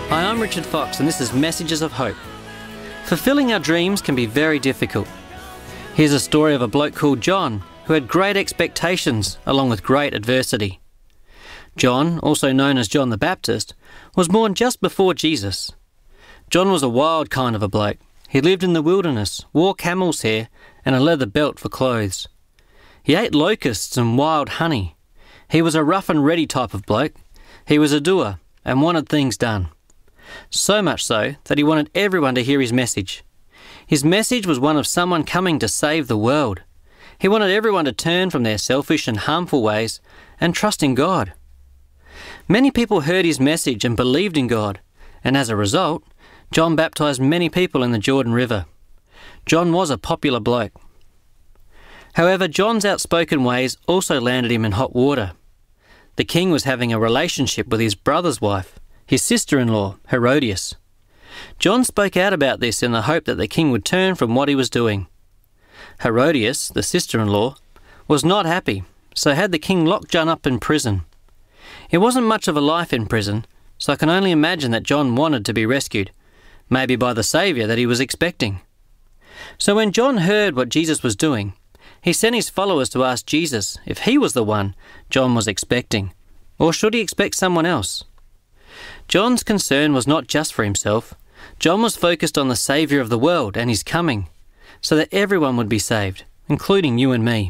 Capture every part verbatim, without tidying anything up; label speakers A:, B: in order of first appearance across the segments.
A: Hi, I'm Richard Fox and this is Messages of Hope. Fulfilling our dreams can be very difficult. Here's a story of a bloke called John who had great expectations along with great adversity. John, also known as John the Baptist, was born just before Jesus. John was a wild kind of a bloke. He lived in the wilderness, wore camel's hair and a leather belt for clothes. He ate locusts and wild honey. He was a rough and ready type of bloke. He was a doer and wanted things done. So much so that he wanted everyone to hear his message. His message was one of someone coming to save the world. He wanted everyone to turn from their selfish and harmful ways and trust in God. Many people heard his message and believed in God, and as a result, John baptized many people in the Jordan River. John was a popular bloke. However, John's outspoken ways also landed him in hot water. The king was having a relationship with his brother's wife, his sister-in-law, Herodias. John spoke out about this in the hope that the king would turn from what he was doing. Herodias, the sister-in-law, was not happy, so had the king lock John up in prison. It wasn't much of a life in prison, so I can only imagine that John wanted to be rescued, maybe by the Saviour that he was expecting. So when John heard what Jesus was doing, he sent his followers to ask Jesus if he was the one John was expecting, or should he expect someone else? John's concern was not just for himself. John was focused on the Saviour of the world and his coming, so that everyone would be saved, including you and me.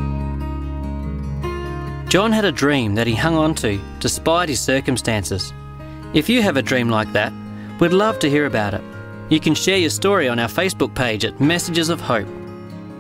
A: John had a dream that he hung on to despite his circumstances. If you have a dream like that, we'd love to hear about it. You can share your story on our Facebook page at Messages of Hope.